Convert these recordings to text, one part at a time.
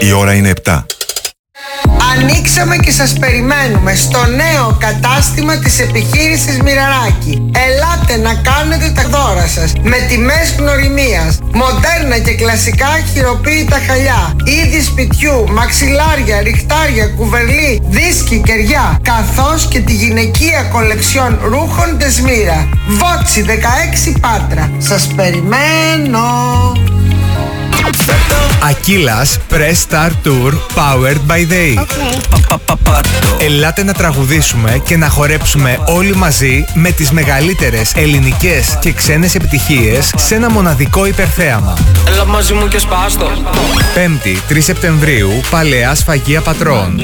Η ώρα είναι 7. Ανοίξαμε και σας περιμένουμε στο νέο κατάστημα της επιχείρησης Μοιραράκη. Ελάτε να κάνετε τα δώρα σας με τιμές γνωριμίας, μοντέρνα και κλασικά χειροποίητα χαλιά, είδη σπιτιού, μαξιλάρια, ριχτάρια, κουβερλί, δίσκοι, κεριά, καθώς και τη γυναικεία κολεξιόν ρούχων Δεσμύρα. Βότσι 16 Πάτρα. Σας περιμένω. Ακύλας Press Star Tour Powered by Day. Ελάτε να τραγουδήσουμε και να χορέψουμε όλοι μαζί με τις μεγαλύτερες ελληνικές και ξένες επιτυχίες σε ένα μοναδικό υπερθέαμα. Έλα μαζί μου και σπάστο. 5η 3 Σεπτεμβρίου, Παλαιά Σφαγεία Πατρών.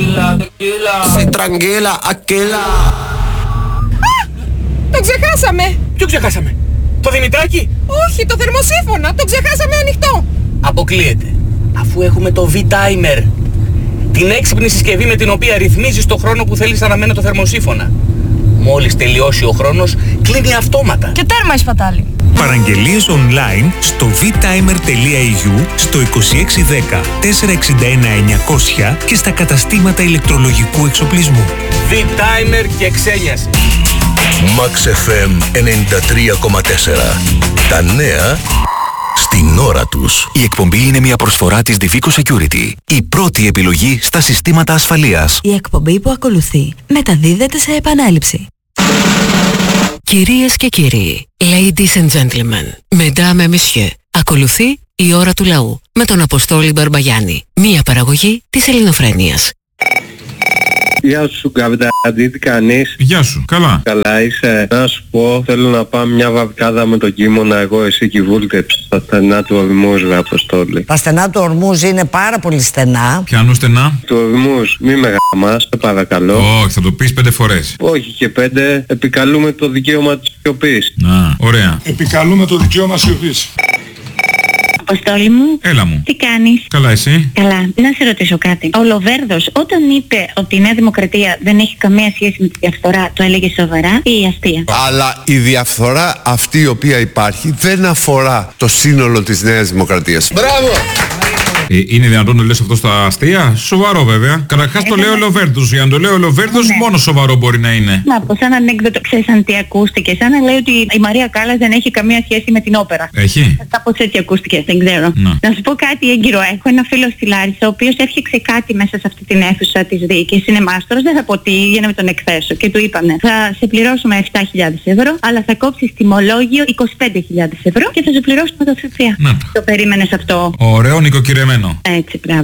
Το ξεχάσαμε! Ποιο ξεχάσαμε? Το Δημητράκη? Όχι, το θερμοσύφωνα! Το ξεχάσαμε ανοιχτό! Αποκλείεται. Αφού έχουμε το V-Timer. Την έξυπνη συσκευή με την οποία ρυθμίζεις το χρόνο που θέλεις να αναμένει το θερμοσύφωνα. Μόλις τελειώσει ο χρόνος, κλείνει αυτόματα. Και τέρμα η σπατάλη. Παραγγελίες online στο vtimer.eu, στο 2610 461 900 και στα καταστήματα ηλεκτρολογικού εξοπλισμού. V-Timer και ξένιαση. Max FM 93,4. Τα νέα στην ώρα τους. Η εκπομπή είναι μια προσφορά της Divico Security. Η πρώτη επιλογή στα συστήματα ασφαλείας. Η εκπομπή που ακολουθεί μεταδίδεται σε επανάληψη. Κυρίες και κύριοι, ladies and gentlemen, mesdames et messieurs, ακολουθεί η ώρα του λαού με τον Αποστόλη Μπαρμπαγιάννη. Μία παραγωγή της Ελληνοφρένειας. Γεια σου Καπιτάντη, τι κάνεις? Γεια σου, καλά. Καλά είσαι? Να σου πω, θέλω να πάμε μια βαβκάδα με τον Κίμωνα, εγώ, εσύ και η Βούλτεψη, στα στενά του Ορμούζ, ρε Αποστόλη. Τα στενά του Ορμούζ είναι πάρα πολύ στενά. Ποιανού στενά? Του Ορμούζ, μη με γαμάς, σε παρακαλώ. Όχι, θα το πεις 5 φορές. Όχι και 5, επικαλούμε το δικαίωμα της σιωπής. Να, ωραία. Επικαλούμε το δικαίωμα σιωπής. Αποστόλη μου. Έλα μου. Τι κάνεις? Καλά, εσύ? Καλά. Να σε ρωτήσω κάτι. Ο Λοβέρδος όταν είπε ότι η Νέα Δημοκρατία δεν έχει καμία σχέση με τη διαφθορά, το έλεγε σοβαρά ή αστεία? Αλλά η διαφθορά αυτή η οποία υπάρχει δεν αφορά το σύνολο της Νέας Δημοκρατίας. Μπράβο! Είναι δυνατόν να λες αυτό στα αστεία? Σοβαρό βέβαια. Καταρχάς το λέει ο Λοβέρδος. Για να το λέει ο Λοβέρδος, ναι, μόνο σοβαρό μπορεί να είναι. Να πω σαν ανέκδοτο, ξέρεις αν τι ακούστηκε? Σαν να λέει ότι η Μαρία Κάλλας δεν έχει καμία σχέση με την όπερα. Έχει? Κάπως έτσι ακούστηκε, δεν ξέρω. Να σου πω κάτι έγκυρο. Έχω ένα φίλο στη Λάρισα, ο οποίος έφτιαξε κάτι μέσα σε αυτή την αίθουσα της διοίκησης. Είναι μάστορας, δεν θα πω τι, για να μην τον εκθέσω. Και του είπανε, θα σε πληρώσουμε 7.000 ευρώ, αλλά θα κόψεις τιμολόγιο 25.000 ευρώ και θα σου πληρώσουμε το ΦΠΑ. Το περίμενες αυτό? Ωραίο νοικοκυρεμένο. Έτσι, μπράβο.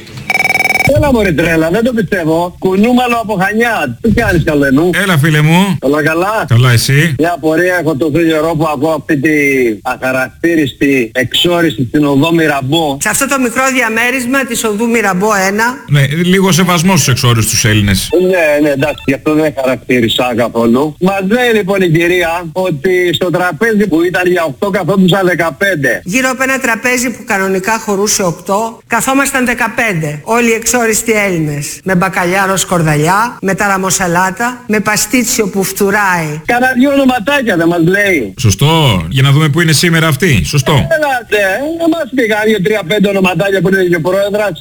Έλα μωρέ τρέλα, δεν το πιστεύω. Κουνούμαλο από Χανιά. Τι κάνεις καλένου? Έλα φίλε μου. Όλα καλά? Καλά εσύ? Μια απορία έχω το φίλιο που ακούω αυτή τη αχαρακτήριστη εξόριστη στην οδό Μυραμπό. Σε αυτό το μικρό διαμέρισμα της οδού Μυραμπό 1. Ναι, λίγο σεβασμό στους εξόριστους Έλληνες. Ναι, εντάξει, γι' αυτό δεν χαρακτήρισα καθόλου. Μας λέει λοιπόν η κυρία ότι στο τραπέζι που ήταν για 8 καθόντουσαν 15. Γύρω από ένα τραπέζι που κανονικά χωρούσε 8, καθόμασταν 15. Όλοι οι εξόριστοι Έλληνες. Με μπακαλιάρο σκορδαλιά, με ταραμοσαλάτα, με παστίτσιο που φτουράει. Κάνα 2 ονοματάκια δεν μας λέει. Σωστό, για να δούμε που είναι σήμερα αυτή. Σωστό. Έλατε, να μας πει κανένα 2-3-5 ονοματάκια που είναι και ο πρόεδρος.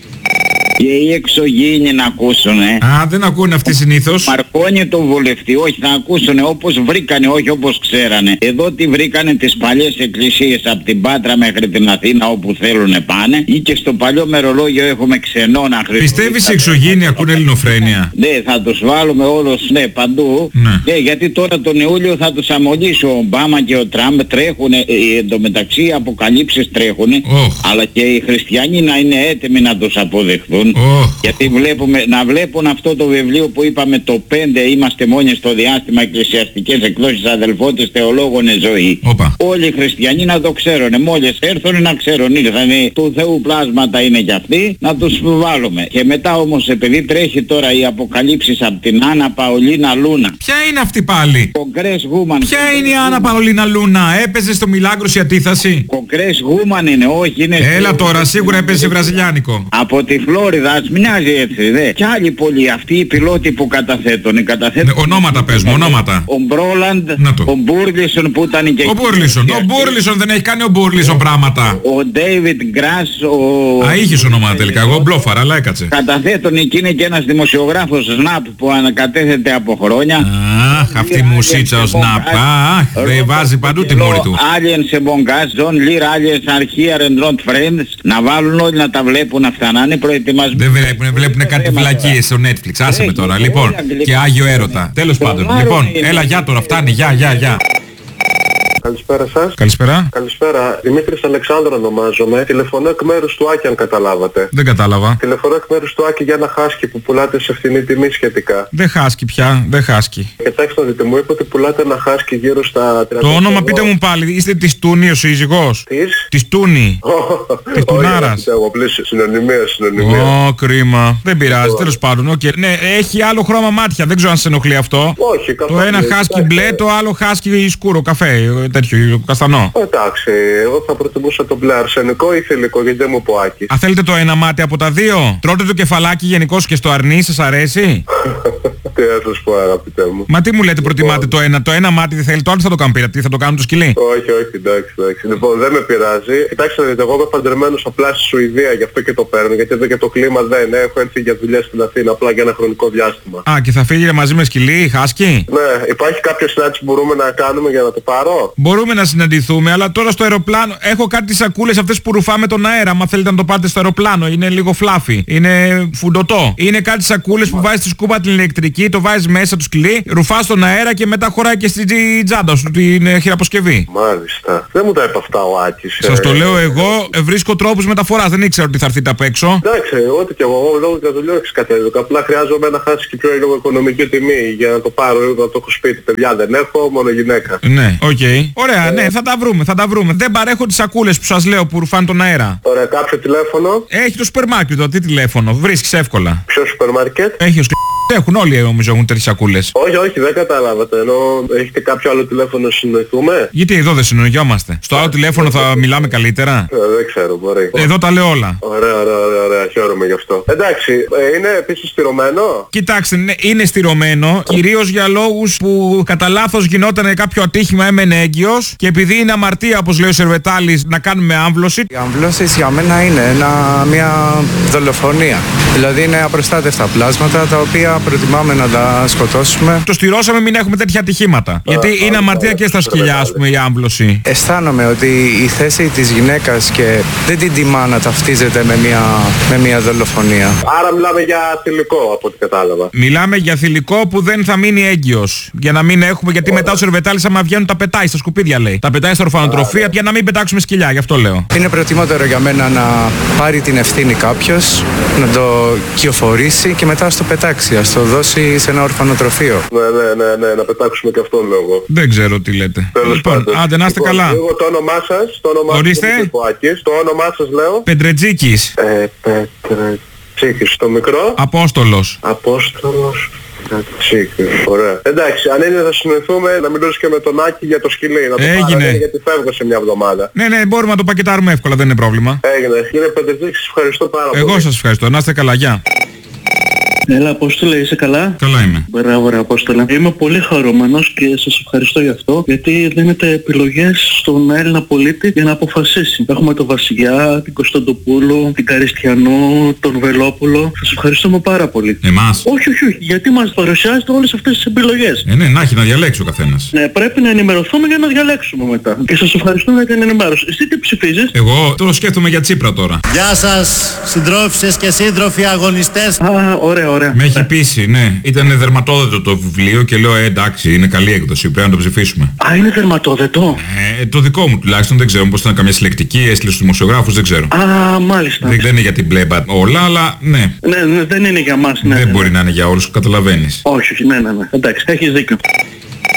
Και οι εξωγήινοι να ακούσουνε. Α, δεν ακούνε αυτοί συνήθως. Μαρκώνει τον βουλευτή, όχι θα ακούσουνε όπως βρήκανε, όχι όπως ξέρανε. Εδώ τι βρήκανε τις παλιές εκκλησίες από την Πάτρα μέχρι την Αθήνα όπου θέλουνε πάνε. Ή και στο παλιό μερολόγιο έχουμε ξενώνα Χριστού. Πιστεύεις οι εξωγήινοι ακούνε ελληνοφρένεια? Ναι, θα τους βάλουμε όλους, ναι, παντού. Ναι, γιατί τώρα τον Ιούλιο θα τους αμολύσει ο Ομπάμα και ο Τραμπ, τρέχουνε, εντωμεταξύ οι αποκαλύψεις τρέχουνε. Αλλά και οι χριστιανοί να είναι έτοιμοι να τους αποδεχθούν. Γιατί να βλέπουν αυτό το βιβλίο που είπαμε το 5, είμαστε μόνοι στο διάστημα, εκκλησιαστικές εκδόσεις αδελφότητες θεολόγων ζωή. Όλοι οι χριστιανοί να το ξέρουν, μόλις έρθουν να ξέρουν, ήρθανε του Θεού πλάσματα είναι κι αυτοί, να τους βάλουμε. Και μετά όμως επειδή τρέχει τώρα η αποκαλύψεις από την Άννα Παολίνα Λούνα. Ποια είναι αυτή πάλι? Κογκρές Woman. Ποια είναι η Άννα Παολίνα Λούνα? Έπαιζε στο Μιλάγκρος η αντίθαση? Κογκρές Woman είναι, όχι είναι. Έλα τώρα, σίγουρα έπαιζε βραζιλιάνικο. Από τη Φλόριδα Φλόριδας, μοιάζει έτσι, δε. Κι άλλοι πολλοί, αυτοί οι πιλότοι που καταθέτουν. Ονόματα πες μου, ονόματα. Ο Μπρόλαντ, ο Μπούρλισον που ήταν και... Ο Μπούρλισον δεν έχει κάνει ο Μπούρλισον πράγματα. Ο Ντέιβιντ Γκρας, Α, είχες ονόματα τελικά, εγώ μπλόφαρα, αλλά έκατσε. Καταθέτουν εκεί είναι και ένας δημοσιογράφος Snap που ανακατέθεται από χρόνια. Αχ, αυτή η μουσίτσα ο Snap. Αχ, βάζει παντού τη μόρη του. Aliens among us, John Lear, aliens are here and not friends. Να βάλουν όλοι να τα βλέπουν αυτά, να είναι προετοιμασμένοι. Δεν βλέπουν κάτι βλακίες στο Netflix. Άσε με τώρα, λοιπόν. Και Άγιο Έρωτα. Τέλος πάντων. Λοιπόν, έλα για τώρα, φτάνει, γεια. Καλησπέρα σας. Καλησπέρα. Καλησπέρα. Δημήτρης Αλεξάνδρου ονομάζομαι. Τηλεφωνώ εκ μέρους του Άκη, αν καταλάβατε. Δεν κατάλαβα. Τηλεφωνώ εκ μέρους του Άκη για ένα χάσκι που πουλάτε σε φθηνή τιμή σχετικά. Δεν χάσκι πια, δεν χάσκι. Κοιτάξτε να δείτε, μου είπε ότι πουλάτε ένα χάσκι γύρω στα 30. Το όνομα πείτε μου πάλι, είστε της Τούνη ο σύζυγος. Της Τούνη. Της Τουνάρας. Συνωνυμία. Ω, κρίμα. Δεν πειράζει, τέλος πάντων. Ναι, έχει άλλο χρώμα μάτια, δεν ξέρω αν σε ενοχλεί αυτό. Όχι, το ένα χάσκι μπλε, το άλλο χάσκι σκούρο, καφέ. Τέτοιο καστανό. Εντάξει, εγώ θα προτιμούσα το μπλε αρσενικό ή θηλυκό, γιατί δεν μου πω Άκη. Α, θέλετε το ένα μάτι από τα δύο? Τρώτε το κεφαλάκι γενικώς και στο αρνί, σας αρέσει? Τι να σας πω, αγαπητέ μου. Μα τι μου λέτε, προτιμάτε το ένα? Το ένα μάτι δεν θέλει, το άλλο θα το κάνουν πειρατή, θα το κάνουν το σκυλί. Όχι, εντάξει. Λοιπόν, δεν με πειράζει. Κοιτάξτε, εγώ είμαι παντρεμένος απλά στη Σουηδία, γι' αυτό και το παίρνω. Γιατί εδώ και το κλίμα δεν έχω έρθει για δουλειές στην Αθήνα, απλά για ένα χρονικό διάστημα. Α, και θα φύγει μαζί με σκυλί, χάσκι? Ναι, υπάρχει κάποιο συνάντηση που μπορούμε να κάνουμε για να το πάρω? Μπορούμε να συναντηθούμε, αλλά τώρα στο αεροπλάνο έχω κάτι σακούλες αυτές που ρουφάμε τον αέρα. Μα θέλετε να το πάτε στο αεροπλάνο, είναι λίγο φλάφι, είναι φουντωτό. Είναι κάτι σακούλες που βάζεις στη σκούπα την ηλεκτρική, το βάζεις μέσα του σκυλί, ρουφάς τον αέρα και μετά χωράει και στην τσάντα σου την χειραποσκευή. Μάλιστα. Δεν μου τα είπε αυτά ο Άκης. Σας το λέω εγώ, βρίσκω τρόπους μεταφοράς, δεν ήξερα ότι θα έρθετε απ' έξω. Εντάξει, ό,τι και εγώ λόγω για δουλειά εξκατέλειωκα. Απλά χρειάζομαι ένα χάσκι πιο λίγο οικονομική τιμή για να το πάρω, να το έχω σπίτι. Παιδιά δεν έχω, μόνο γυναίκα. Ναι, οκ. Ωραία, ναι, θα τα βρούμε. Δεν παρέχω τις σακούλες που σας λέω που ρουφάνε τον αέρα. Ωραία, κάποιο τηλέφωνο? Έχει το σούπερ μάρκετ, τι τηλέφωνο, βρίσκεις εύκολα. Ποιο σούπερ μάρκετ? Έχει έχουν όλοι νομίζω έχουν τέτοιες σακούλες. Όχι, δεν κατάλαβατε. Ενώ έχετε κάποιο άλλο τηλέφωνο να συνοηθούμε? Γιατί εδώ δεν συνοηγόμαστε. Στο άλλο τηλέφωνο θα μιλάμε καλύτερα. Δεν ξέρω, μπορεί. Εδώ τα λέω όλα. Ωραία, χαίρομαι γι' αυτό. Εντάξει, είναι επίσης στηρωμένο? Κοιτάξτε, ναι, είναι στηρωμένο. Κυρίως για λόγους που κατά λάθος γινόταν κάποιο ατύχημα, έμενε έγκυος. Και επειδή είναι αμαρτία, όπως λέει ο Σερβετάλης, να κάνουμε άμβλωση. Η άμβλωση για μένα είναι μια δολοφονία. Δηλαδή είναι απροστάτευτα πλάσματα τα οποία προτιμάμε να τα σκοτώσουμε. Το στηρώσαμε μην έχουμε τέτοια ατυχήματα. Γιατί είναι αμαρτία και στα σκυλιά, ας πούμε, η άμβλωση. Αισθάνομαι ότι η θέση της γυναίκας και δεν την τιμά να ταυτίζεται με μια δολοφονία. Άρα μιλάμε για θηλυκό, από ό,τι κατάλαβα. Μιλάμε για θηλυκό που δεν θα μείνει έγκυος. Για να μην έχουμε, γιατί μετά ο Σερβετάλης άμα βγαίνουν τα πετάει στα σκουπίδια, λέει. Τα πετάει στα ορφανοτροφία για να μην πετάξουμε σκυλιά, γι' αυτό λέω. Είναι προτιμότερο για μένα να πάρει την ευθύνη κάποιος, να το κυοφορήσει και μετά στο πετάξει. Ας το δώσει σε ένα ορφανοτροφείο. Ναι, να πετάξουμε και αυτόν λόγο. Δεν ξέρω τι λέτε. Λοιπόν, άντε να είστε καλά. Εγώ το όνομά σας, ορίστε. Το όνομά σας λέω. Πεντρετζίκης. Πεντρετζίκης, το μικρό. Απόστολος. Ωραία. Εντάξει, αν είναι θα συνοηθούμε να μιλήσω και με τον Άκη για το σκυλί. Να το Έγινε. Πάρω, γιατί φεύγω σε μια εβδομάδα. Ναι, μπορούμε να το πακετάρουμε εύκολα, δεν είναι πρόβλημα. Έγινε. Κύριε Πεντρετζίκη, σας ευχαριστώ πάρα πολύ. Εγώ σας ευχαριστώ. Να είστε καλά, γεια. Έλα, Απόστολε, είσαι καλά? Καλά είμαι. Μπράβο, ρε Απόστολε. Είμαι πολύ χαρούμενος και σας ευχαριστώ γι' αυτό, γιατί δίνετε επιλογές στον Έλληνα πολίτη για να αποφασίσει. Έχουμε τον Βασιλιά, την Κωνσταντοπούλου, την Καριστιανού, τον Βελόπουλο. Σας ευχαριστούμε πάρα πολύ. Εμάς? Όχι, γιατί μας παρουσιάζετε όλες αυτές τις επιλογές. Ναι, να έχει να διαλέξει ο καθένας. Ναι, πρέπει να ενημερωθούμε για να διαλέξουμε μετά. Και σας ευχαριστούμε για την ενημέρωση. Εσύ τι ψηφίζεις? Εγώ τώρα σκέφτομαι για Τσίπρα τώρα. Γεια σας, συντρόφισσες και σύντροφοι αγωνιστές. Ωραία. Με έχει πείσει, ναι. Ήταν δερματόδετο το βιβλίο και λέω εντάξει, είναι καλή έκδοση, πρέπει να το ψηφίσουμε. Α, είναι δερματόδετο. Το δικό μου τουλάχιστον, δεν ξέρω, πως ήταν καμιά συλλεκτική, έστειλε στους δημοσιογράφους, δεν ξέρω. Α, μάλιστα. Δεν είναι για την μπλέμπα όλα, αλλά ναι. Ναι, δεν είναι για μας, ναι. Δεν μπορεί να είναι για όλους, καταλαβαίνεις. Όχι, ναι. Εντάξει, έχεις δίκιο.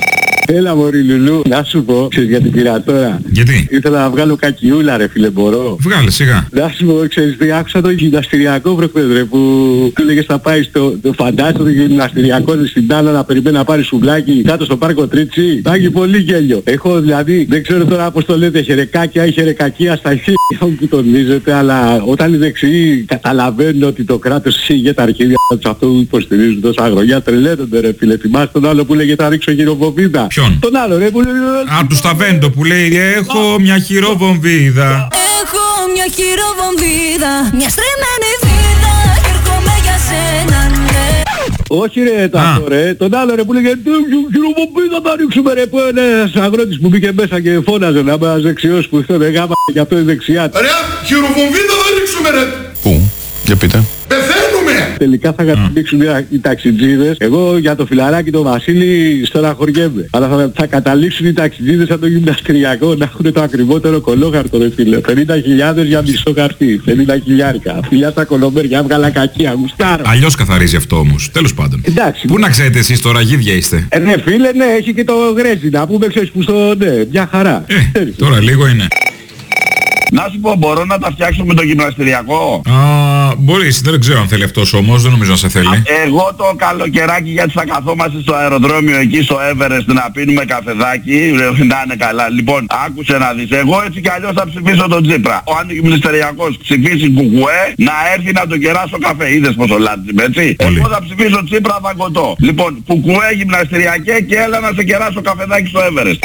Έλα μωρή Λουλού, να σου πω, ξέρεις γιατί πήρα τώρα. Γιατί? Ήθελα να βγάλω κακιούλα ρε φίλε, μπορώ. Βγάλε σιγά. Να σου πω, ξέρεις τι, άκουσα το γυμναστηριακό προχθές ρε, που του έλεγες θα πάει το φαντάζομαι το γυμναστηριακό στην Τάνα να περιμένει να πάρει σουβλάκι κάτω στο πάρκο Τρίτσι. Θα έχει πολύ γέλιο. Έχω δηλαδή, δεν ξέρω τώρα πώς το λέτε, χερεκάκια ή χερεκακία στα χέρια μου που τονίζετε, αλλά όταν οι δεξιοί καταλαβαίνουν ότι το κράτος σίγε τα αρχίδια τους, αυτό που υποστηρίζουν τόσα χρόνια, τρελαίνονται ρε φίλε. Θυμάστε τον άλλο που λέγε θα ρίξω χειροβομβίδα. Ποιον? Τον άλλο ρε που λέει... Α, του Σταβέντο που λέει έχω μια χειροβομβίδα. Έχω μια χειροβομβίδα, μια στρεμμένη βίδα και έρχομαι για σένα, ναι. Όχι ρε τάχο ρε, τον άλλο ρε που λέγε χειροβομβίδα θα ρίξουμε ρε, που ένας αγρότης που μπήκε μέσα και φώναζε να είμαι ένας δεξιός που ήθελε γάμα και αυτό είναι δεξιά. Ρε, χειροβομβίδα θα ρίξουμε ρε. Πού, για πείτε. Πεθαίνουμε! Τελικά θα καταλήξουν οι ταξιτζίδες. Εγώ για το φιλαράκι το Βασίλη στεναχωριέμαι. Αλλά θα καταλήξουν οι ταξιτζίδες από το γυμναστηριακό να έχουν το ακριβότερο κολόχαρτο ρε φίλε. 50.000 για μισό χαρτί. 50.000. Φιλιά τα κολομέρια, έβγαλα κακία, γουστάρω. Αλλιώς καθαρίζει αυτό όμως. Τέλος πάντων. Εντάξει. Πού να ξέρετε εσείς τώρα, γίδια είστε. Ναι φίλε, ναι, έχει και το γρέζι να πούμε, ξέρεις που στο ναι, μια χαρά. Τώρα λίγο είναι. Να σου πω, μπορώ να τα φτιάξω με το γυμναστηριακό. Μπορείς, δεν ξέρω αν θέλει αυτός όμως, δεν νομίζω να σε θέλει. Εγώ το καλοκαιράκι, γιατί θα καθόμαστε στο αεροδρόμιο εκεί στο Everest να πίνουμε καφεδάκι, να είναι καλά. Λοιπόν, άκουσε να δεις, εγώ έτσι κι αλλιώς θα ψηφίσω τον Τσίπρα. Ο αντιγυμναστηριακός ψηφίσει κουκουέ, να έρθει να τον κεράσω καφέ. Είδες πόσο λάτζιμαι, έτσι. Εγώ θα ψηφίσω Τσίπρα δαγκωτό. Λοιπόν, κουκουέ γυμναστηριακέ και έλα να σε κεράσω καφεδάκι στο Everest.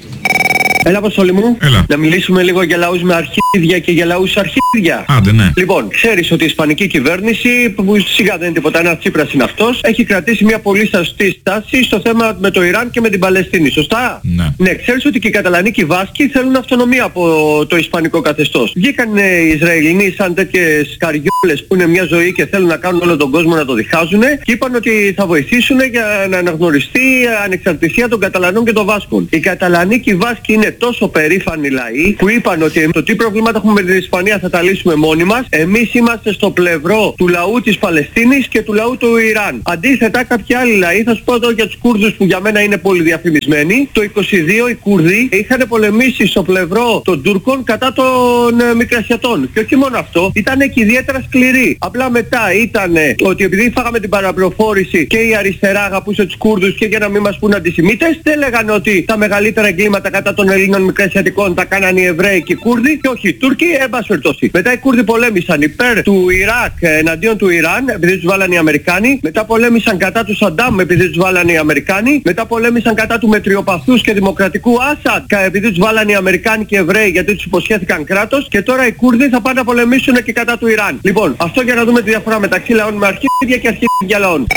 Έλα Αποστόλη μου, να μιλήσουμε λίγο για λαούς με αρχίδια και για λαούς αρχίδια. Άντε ναι. Λοιπόν, ξέρεις ότι η ισπανική κυβέρνηση, που σιγά δεν είναι τίποτα, ένας Τσίπρας είναι αυτός, έχει κρατήσει μια πολύ σωστή στάση στο θέμα με το Ιράν και με την Παλαιστίνη, σωστά? Ναι. Ναι, ξέρεις ότι και οι Καταλανοί και οι Βάσκοι θέλουν αυτονομία από το ισπανικό καθεστώς. Βγήκαν οι Ισραηλινοί σαν τέτοιες καριόλες που είναι μια ζωή και θέλουν να κάνουν όλο τον κόσμο να το διχάζουν και είπαν ότι θα βοηθήσουν για να αναγνωριστεί η ανεξαρτησία των Καταλανών και των Βάσκων. Οι Καταλανοί και οι Βάσκοι είναι τόσο περήφανοι λαοί που είπαν ότι το τι προβλήματα έχουμε με την Ισπανία θα τα λύσουμε μόνοι μας. Εμείς είμαστε στο πλευρό του λαού της Παλαιστίνης και του λαού του Ιράν. Αντίθετα, κάποιοι άλλοι λαοί, θα σου πω εδώ για τους Κούρδους που για μένα είναι πολύ διαφημισμένοι, το 22 οι Κούρδοι είχαν πολεμήσει στο πλευρό των Τούρκων κατά των Μικρασιατών. Και όχι μόνο αυτό, ήταν και ιδιαίτερα σκληροί. Απλά μετά ήταν ότι επειδή φάγαμε την παραπληροφόρηση και η αριστερά αγαπούσε τους Κούρδους και για να μην μας πούν αντισημίτες, δεν έλεγαν ότι τα μεγαλύτερα εγκλήματα κατά των Ελλήνων Μικρασιατικών τα κάνανε οι Εβραίοι και οι Κούρδοι και όχι οι Τούρκοι, εν πάση περιπτώσει. Μετά οι Κούρδοι πολέμησαν υπέρ του Ιράκ εναντίον του Ιράν επειδή τους βάλανε οι Αμερικάνοι. Μετά πολέμησαν κατά του Σαντάμ επειδή τους βάλανε οι Αμερικάνοι. Μετά πολέμησαν κατά του μετριοπαθούς και δημοκρατικού Άσαντ επειδή τους βάλανε οι Αμερικάνοι και οι Εβραίοι γιατί τους υποσχέθηκαν κράτος. Και τώρα οι Κούρδοι θα πάνε να πολεμήσουν και κατά του Ιράν. Λοιπόν, αυτό για να δούμε τη διαφορά μεταξύ λαών με αρχίδια και αρχίδια λαών.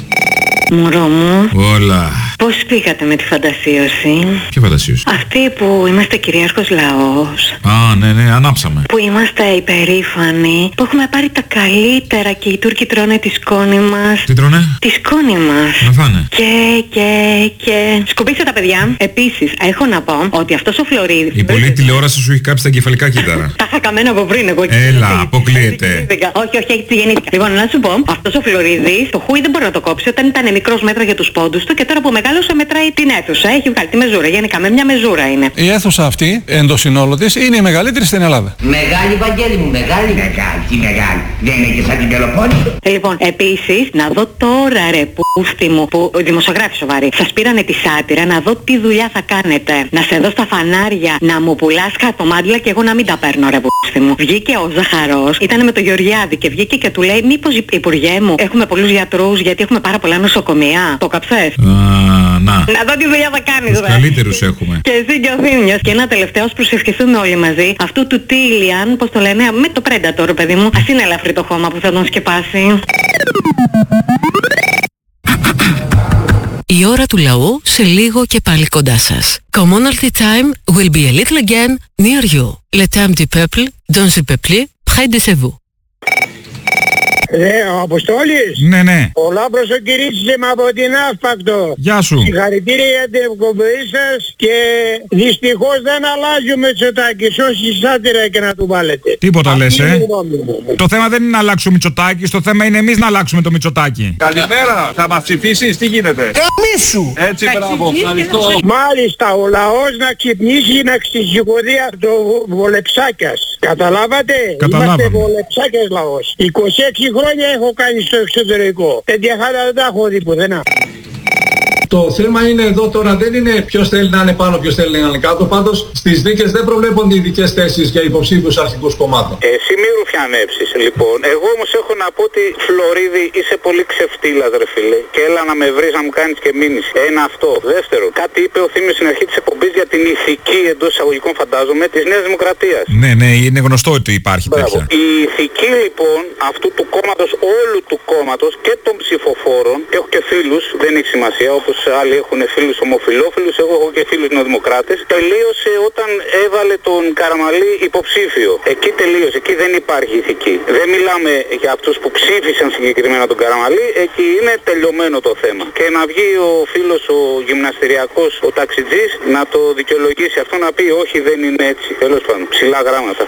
Μωρό μου. Όλα. Πώς πήγατε με τη φαντασίωση? Ποια φαντασίωση? Αυτή που είμαστε κυρίαρχος λαός. Α, ναι, ανάψαμε. Που είμαστε υπερήφανοι. Που έχουμε πάρει τα καλύτερα και οι Τούρκοι τρώνε τη σκόνη μας. Τι τρώνε? Τη σκόνη μας. Να φάνε. Και. Σκουπίστε τα παιδιά. Επίσης, έχω να πω ότι αυτός ο Φλωρίδης. Η πολλή τηλεόραση σου έχει κάψει τα εγκεφαλικά κύτταρα. Τα είχα καμένα από πριν εγώ. Έλα, αποκλείεται. Όχι, έτσι γεννήθηκα. Λοιπόν, να σου πω, αυτός ο Φλωρίδης, το χούι δεν μπορεί να το κόψει όταν ήταν μικρός μέτρα για τους πόντους του και τώρα που μεγάλωσε μετράει την αίθουσα. Έχει βγάλει τη μεζούρα. Γενικά με μια μεζούρα είναι. Η αίθουσα αυτή, εν το συνόλο της, είναι η μεγαλύτερη στην Ελλάδα. Μεγάλη, Βαγγέλη μου, μεγάλη. Τι μεγάλη. Δεν είναι και σαν την Πελοπόννησο. Λοιπόν, επίσης, να δω τώρα ρε πούστη μου, που δημοσιογράφοι σοβαροί, σας πήρανε τη σάτυρα, να δω τι δουλειά θα κάνετε. Να σε δω στα φανάρια, να μου πουλάς χαρτομάτιλα και εγώ να μην τα παίρνω ρε πούστη μου. Βγήκε ο Ζαχαρός, ήταν με το Γεωργιάδη και βγήκε και του λέει, μήπως υπουργέ μου, έχουμε πολλούς γιατρούς γιατί έχουμε πάρα πολλά νοσοκομεία. Το καψες? Να δω τι δουλειά θα κάνεις. Τους καλύτερους έχουμε. Και εσύ και ο Θήμιος. Και ένα τελευταίο, ας προσευχηθούμε όλοι μαζί. Αυτού του Τίλιαν, πώς το λένε, με το Predator, παιδί μου. Ας είναι ελαφρύ το χώμα που θα τον σκεπάσει. Η ώρα του λαού σε λίγο και πάλι κοντά σας. Commonalty time will be a little again near you. Le temps du peuple, dans le peuple, près de vous. Ο Αποστόλης. Ναι, ναι. Ο Λάμπρος ο Κυρίτσης είμαι από την Αύπακτο. Γεια σου. Συγχαρητήρια για την εκπομπή σας και δυστυχώς δεν αλλάζει ο Μητσοτάκης, όση σάτυρα και να του βάλετε. Τίποτα λες, Το θέμα δεν είναι να αλλάξουμε ο Μητσοτάκης, το θέμα είναι εμείς να αλλάξουμε το Μητσοτάκη. Καλημέρα, θα μας ψηφίσεις, τι γίνεται? Καμίσου! Έτσι, μπράβο, ευχαριστώ. Μάλιστα, ο λαός να ξυπνήσει να ξεσηκωθεί από το Βολεψάκιας. Καταλάβατε? Είμαστε Βολεψάκιας λαός. 26 χρόνια έχω κάνει στο εξωτερικό. Τέτοια χαρά δεν τα έχω δει πουθενά. Το θέμα είναι εδώ τώρα δεν είναι ποιος θέλει να είναι πάνω, ποιος θέλει να είναι κάτω. Πάντως στις δίκες δεν προβλέπονται ειδικές θέσεις για υποψήφιους αρχικούς κομμάτων. Εσύ μη ρουφιανέψεις λοιπόν. Εγώ όμως έχω να πω ότι Φλωρίδη είσαι πολύ ξεφτύλας ρε φίλε. Και έλα να με βρεις να μου κάνεις και μήνυση. Ένα αυτό. Δεύτερο, κάτι είπε ο Θήμιος στην αρχή της εκπομπής για την ηθική εντός εισαγωγικών φαντάζομαι της Νέας Δημοκρατίας. Ναι, ναι, είναι γνωστό ότι υπάρχει τέτοια. Η ηθική λοιπόν αυτού του κόμματος, όλου του κόμματος και των ψηφοφόρων, και έχω και φίλους, δεν έχει σημασία όπως άλλοι έχουν φίλους ομοφυλόφιλους, εγώ έχω και φίλους νεοδημοκράτες, τελείωσε όταν έβαλε τον Καραμανλή υποψήφιο. Εκεί τελείωσε, εκεί δεν υπάρχει ηθική. Δεν μιλάμε για αυτούς που ψήφισαν συγκεκριμένα τον Καραμανλή, εκεί είναι τελειωμένο το θέμα. Και να βγει ο φίλος ο γυμναστηριακός, ο ταξιτζής, να το δικαιολογήσει αυτό, να πει όχι δεν είναι έτσι. Τέλος πάντων, ψηλά γράμματα.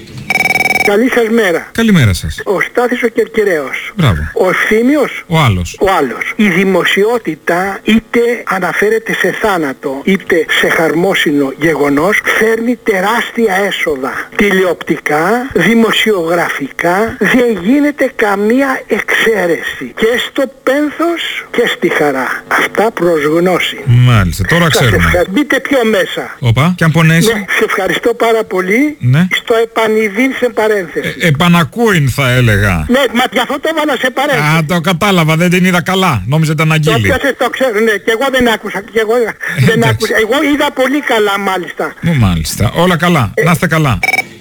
Καλή σας μέρα. Καλημέρα σας. Ο Στάθης ο Κερκυραίος. Μπράβο. Ο Θήμιος. Ο άλλος. Ο άλλος. Η δημοσιότητα είτε αναφέρεται σε θάνατο είτε σε χαρμόσυνο γεγονός φέρνει τεράστια έσοδα. Τηλεοπτικά, δημοσιογραφικά δεν γίνεται καμία εξαίρεση. Και στο πένθος και στη χαρά. Αυτά προς γνώση. Μάλιστα, τώρα ξέρουμε. Μπείτε πιο μέσα. Όπα, και αν πονέσει. Ναι, σε ευχαριστώ πάρα πολύ. Ναι. Στο επανειδήν σε παρέμβαση. Επανακούειν θα έλεγα. Ναι, μα γι' αυτό το έβαλα σε παρένθεση. Α, το κατάλαβα, δεν την είδα καλά. Νόμιζα ήταν αγγείλη. Το ξέρω, ναι, και εγώ δεν άκουσα. Και εγώ δεν άκουσα. Εγώ είδα πολύ καλά μάλιστα. Μάλιστα, όλα καλά. Να είστε καλά.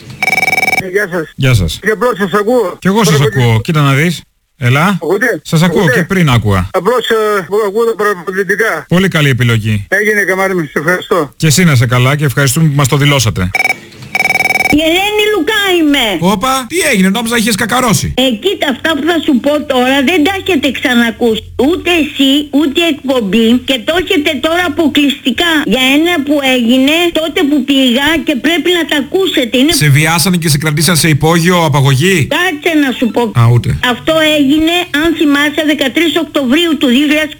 Γεια σας. Γεια σας. Και απλώς σας ακούω. Κι εγώ σας ακούω. Κοίτα να δεις. Έλα. Σας ακούω και πριν άκουγα. Απλώς ακούω τα προαποδητικά. Πολύ καλή επιλογή. Έγινε καμάρι μου, σε ευχαριστώ. Και εσύ να είσαι καλά και ευχαριστούμε που μας το δηλώσατε. Η Ελένη Λουκά είμαι. Όπα, τι έγινε, νόμιζα είχες κακαρώσει. Κοίτα, αυτά που θα σου πω τώρα δεν τα έχετε ξανακούσει. Ούτε εσύ, ούτε η εκπομπή. Και το έχετε τώρα αποκλειστικά. Για ένα που έγινε τότε που πήγα και πρέπει να τα ακούσετε. Είναι... Σε βιάσανε και σε κρατήσαν σε υπόγειο, απαγωγή. Κάτσε να σου πω. Α, ούτε. Αυτό έγινε, αν θυμάσαι, 13 Οκτωβρίου του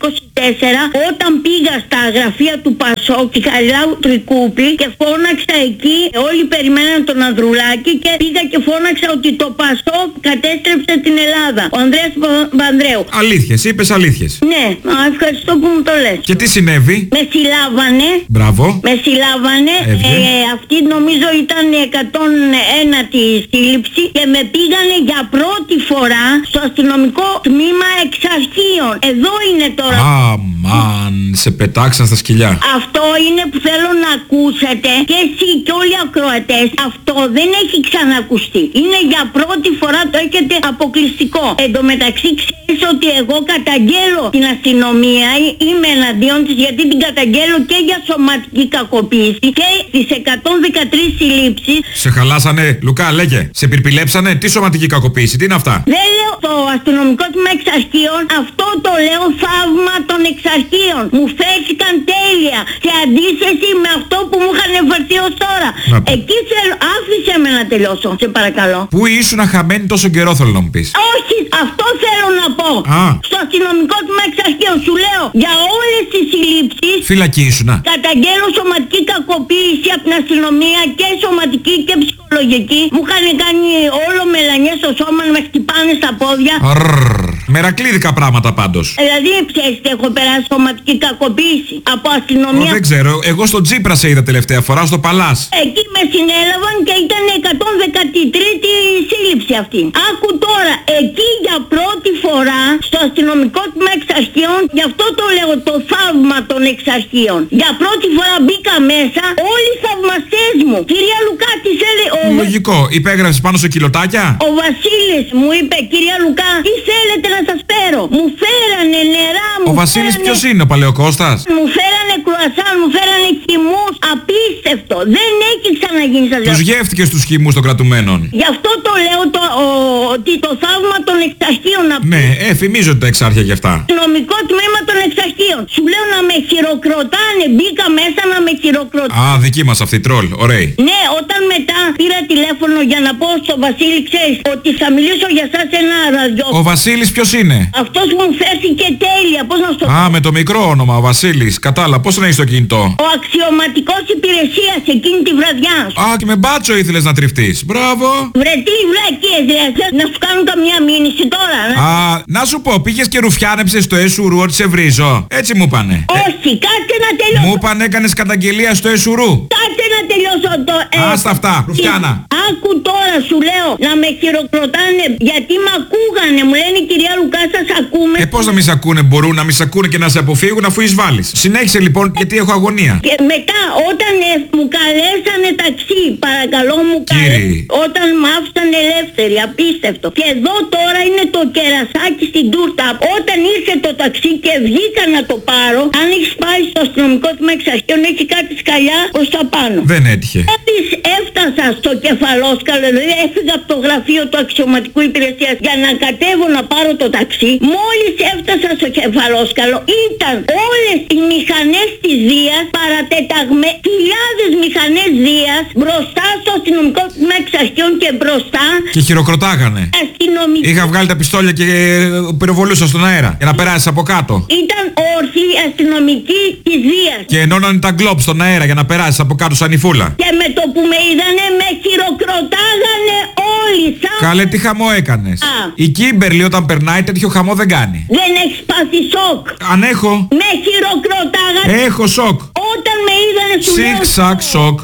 2024, όταν πήγα στα γραφεία του Πασόκ, τη Χαριλάου Τρικούπη, και φώναξα εκεί. Όλοι περιμέναν τον Ανδρουλάκη και πήγα και φώναξα ότι το Πασόκ κατέστρεψε την Ελλάδα. Ο Ανδρέας Παπανδρέου. Αλήθειες, είπες αλήθειες. Ναι, ευχαριστώ που μου το λες. Και τι συνέβη? Με συλλάβανε. Μπράβο. Με συλλάβανε. Αυτή νομίζω ήταν η 101η σύλληψη και με πήγανε για πρώτη φορά στο αστυνομικό τμήμα Εξαρχείων. Εδώ είναι τώρα. Αμάν, σε πετάξαν στα σκυλιά. Αυτό είναι που θέλω να ακούσετε και εσύ και όλοι οι ακροατές. Αυτό δεν έχει ξανακουστεί. Είναι για πρώτη φορά, το έχετε αποκλειστικό. Εν τω μεταξύ ξέρεις ότι εγώ καταγγέλλω την αστυνομία, είμαι εναντίον της γιατί την καταγγέλλω και για σωματική κακοποίηση και τις 113 συλλήψεις. Σε χαλάσανε, Λουκά, λέγε. Σε πυρπιλέψανε, τι σωματική κακοποίηση, τι είναι αυτά? Δεν λέω το αστυνομικό τμήμα Εξαρχείων, αυτό το λέω θαύμα των Εξαρχείων. Μου φέρθηκαν τέλεια σε αντίθεση με αυτό που μου είχαν φερθεί ως τώρα. Εκεί θέλω, άφησε με να τελειώσω, σε παρακαλώ. Πού ήσουν χαμένη τόσο καιρό, θέλω να μου πεις? Όχι, αυτό θέλω να πω. Στο αστυνομικό τμήμα Εξαρχείων σου λέω για όλες τις συλλήψεις. Φυλακή ήσουνα. Καταγγέλλω σωματική κακοποίηση από την αστυνομία και σωματική και ψυχολογική. Μου είχαν κάνει όλο μελανιές στο σώμα, να με χτυπάνε στα πόδια. Μερακλίδικα πράγματα πάντως. Δηλαδή ξέρεις τι έχω περάσει σωματική κακοποίηση από αστυνομία. Δεν ξέρω, εγώ στο Τζίπρα σε είδα τελευταία φορά στο Παλάς. Εκεί με συνέλαβαν και ήταν 113η σύλληψη αυτή. Άκου τώρα, εκεί για πρώτη φορά στο αστυνομικό τμήμα Εξαρχείων, γι' αυτό το λέω το θαύμα των Εξαρχείων. Για πρώτη φορά μπήκα μέσα, όλοι οι θαυμαστές μου. Κυρία Λουκά, τι θέλει Λογικό, υπέγραψες πάνω σε κιλοτάκια. Ο Βασίλης μου είπε, κυρία Λουκά, τι θέλετε να σας φέρω? Μου φέρανε νερά, Ο Βασίλης ποιος είναι, ο Παλαιοκώστας? Μου φέρανε κρουασάν, μου φέρανε χυμούς, απίστευτο. Δεν έχει ξαναγίνει σας. Τους γεύτηκες τους χυμούς των κρατουμένων. Γι' αυτό το λέω ότι το θαύμα των εξαρχείων. Ναι, θυμίζω τα εξάρχεια γι' αυτά. Νομικό τμήμα των εξαρχείων. Σου λέω να με χειροκροτάνε. Μπήκα μέσα να με χειροκροτάνε. Α, δική μας αυτή, τρόλ. Ωραία. Ναι, όταν μετά πήρα τηλέφωνο για να πω στο Βασίλη, ξέρεις, ότι θα μιλήσω για σας σε ένα ραδιόφωνο. Ο Βασίλης ποιος είναι? Αυτός μου φέρθηκε τέλεια, πώς να στο πω. Α, με το μικρό όνομα, ο Βασίλης. Κατάλαβα, πώς να έχεις το κινητό? Ο αξιωματικός υπηρεσίας εκείνη τη βραδιά. Α, και με μπάτσο ήθελες να τριφτείς. Μπράβο. Βρε τι βλακίες, δηλαδή, να σου κάνουν καμιά μήνυση τώρα. Α, να σου πω, πήγες και ρουφιάνεψες στο Εσουρού ότι σε βρίζω. Έτσι μου πάνε. Όχι, κάτσε να τελειώσω. Μου πάνε έκανες καταγγελία στο Εσουρού. Κάτσε να τελειώσω το Άστα αυτά, ρουφιάνα. Άκου τώρα σου λέω να με χειροκροτάνε γιατί μ' ακούγανε. Μου λένε η κυρία Λουκά σας ακούμε. Πώς να μη σ' ακούνε, μπορούν να μη σ' ακούνε και να σε αποφύγουν αφού εισβάλλεις. Συνέχισε λοιπόν γιατί έχω αγωνία. Και μετά όταν μου καλέσανε ταξί, παρακαλώ μου καλέσανε. Όταν μ' άφησαν ελεύθερη, απίστευτο. Και εδώ τώρα είναι το κερασάκι στην τούρτα. Όταν ήρθε το ταξί και βγήκα να το πάρω, αν έχεις πάει στο αστυνομικό τμήμα εξαρχείων, έχει κάτι σκαλιά προς τα πάνω. Δεν έτυχε. Έφτασα στο κεφαλόσκαλο, δηλαδή έφυγα από το γραφείο του αξιωματικού υπηρεσίας για να κατέβω να πάρω το ταξί. Μόλις έφτασα στο κεφαλόσκαλο ήταν όλες οι μηχανές της Δίας παρατεταγμένες, χιλιάδες μηχανές Δίας μπροστά στο αστυνομικό τμήμα εξαρχείων και μπροστά. Και χειροκροτάγανε. Αστυνομικοί. Είχα βγάλει τα πιστόλια και πυροβολούσα στον αέρα για να περάσεις από κάτω. Ήταν όρθιοι αστυνομικοί της Δίας. Και ενώνανε τα γκλόπ στον αέρα για να περάσεις από κάτω σαν νυφούλα. Και με το που με είδανε με χειροκροτάγανε όλοι σαν... Καλέ τι χαμό έκανες? Η Κίμπερλι όταν περνάει τέτοιο χαμό δεν κάνει. Δεν έχεις πάθει σοκ? Αν έχω. Με χειροκροτάγανε. Έχω σοκ. Όταν με είδανε σου λέω... Σικ-σακ σοκ.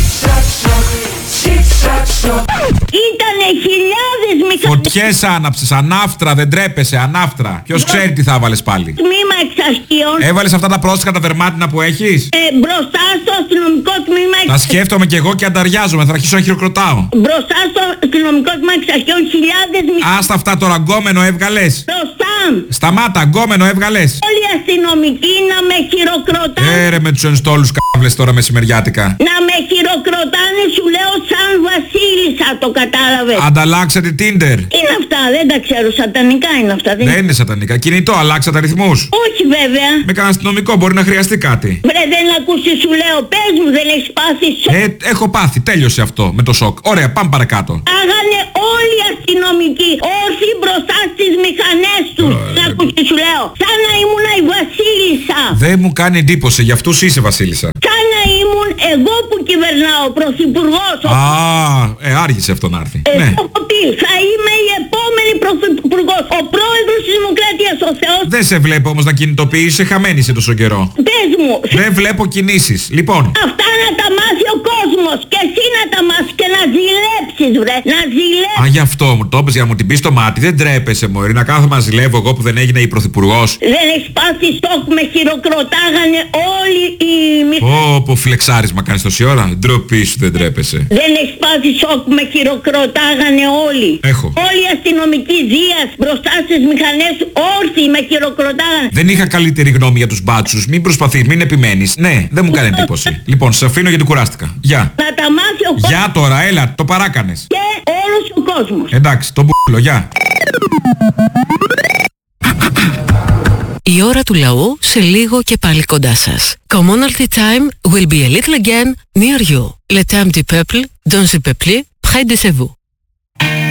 Ήτανε χιλιάδες μηχανές. Φωτιές άναψες, ανάφτρα, δεν τρέπεσαι, ανάφτρα. Ποιος ξέρει τι θα βάλεις πάλι? Τμήμα εξαρχείων. Έβαλες αυτά τα πρόστιχα τα δερμάτινα που έχεις? Μπροστά στο αστυνομικό τμήμα εξαρχείων. Τα σκέφτομαι κι εγώ και ανταριάζομαι, θα αρχίσω να χειροκροτάω. Μπροστά στο αστυνομικό τμήμα εξαρχείων χιλιάδες μηχανές. Άστα αυτά τώρα, γκόμενο έβγαλες? Μπροστά. Σταμάτα, γκόμενο έβγαλες? Όλοι οι αστυνομικοί να με χειροκροτάνε. Ρε με τους ενστόλους κάβλες τώρα μεσημεριάτικα. Να με χειροκροτάνε σου λέω σαν βασίλισσα, το κατάλαβες? Ανταλλάξατε Tinder. Είναι αυτά, δεν τα ξέρω, σατανικά είναι αυτά. Δεν είναι σατανικά. Κινητό, αλλάξατε αριθμούς? Όχι βέβαια. Με κανένα αστυνομικό, μπορεί να χρειαστεί κάτι. Βρε δεν ακούσεις σου λέω, πες μου, δεν έχεις πάθει σοκ? Έχω πάθει, τέλειωσε αυτό με το σοκ. Ωραία, πάμε παρακάτω. Άγανε όλοι οι αστυνομικοί, όρθιοι μπροστά στις μηχανές τους. Να ακούσεις σου λέω, σαν να ήμουν η βασίλισσα. Δεν μου κάνει εντύπωση, για αυτούς είσαι βασίλισσα. Σαν να ήμουν εγώ που κυβερνάω, πρωθυπουργός. Άργησε αυτό να έρθει. Ναι. Έχω πει, θα είμαι η επόμενη πρωθυπουργός, ο πρόεδρος της Δημοκρατίας, ο Θεός. Δεν σε βλέπω όμως να κινητοποιήσεις, είσαι χαμένη σε τόσο καιρό. Πες μου. Δεν βλέπω κινήσεις. Λοιπόν. Αυτά να τα μάθει ο κόσμος και εσύ να τα μάθεις και να ζηλέψεις βρε, να ζηλέψεις. Α, γι' αυτό μου το είπες για να μου την πεις στο μάτι, δεν τρέπεσαι μωρή, να κάθομαι να ζηλεύω εγώ που δεν έγινε η πρωθυπουργός. Δεν έχεις πάθει σοκ, με χειροκροτάγανε όλοι οι μηχανές. Πω φλεξάρισμα κάνεις τόση ώρα, ντροπή σου, δεν τρέπεσαι. Δεν έχεις πάθει σοκ, με χειροκροτάγανε όλοι. Έχω. Όλοι οι αστυνομικοί Δίας μπροστά στις μηχανές όρθιοι με χειροκροτάγανε. Δεν είχα καλύτερη γνώμη για τους μπάτσους, μην προσπαθείς, μην επιμένεις. Ναι, δεν μου κάνει εντύπωση. Λοιπόν, σε αφήνω γιατί κουράστηκα. Γεια. Να τα μάθει ο κόσμος. Γεια τώρα, έλα, το παράκανες. Και όλος ο κόσμος. Εντάξει, τον μπουλο, γεια. Η ώρα του λαού σε λίγο και πάλι κοντά σας. Commonalty time will be a little again near you. Le temps du peuple, dans ce peuple, près de vous.